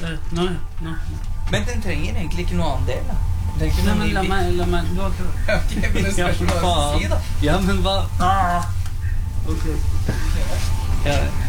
Nå. Men den trenger egentlig ikke noe annen del, da. Nei, men la meg du har ikke... Ok, men det skal du bare si, da. Ja, men hva? Ok. Ja.